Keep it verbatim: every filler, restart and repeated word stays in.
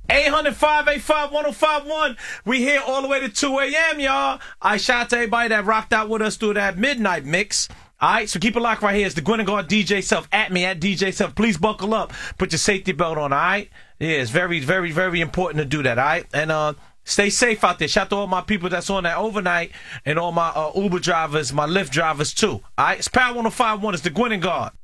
eight hundred, five eight five, one oh five one. We here all the way to two a.m., y'all. I shout out to everybody that rocked out with us through that midnight mix. All right, so keep it locked right here. It's the Gwen and Guard D J Self at me at D J Self. Please buckle up. Put your safety belt on, all right? Yeah, it's very, very, very important to do that, all right? And uh, stay safe out there. Shout out to all my people that's on that overnight and all my uh, Uber drivers, my Lyft drivers, too. All right, it's Power one oh five point one. It's the Gwen and Guard.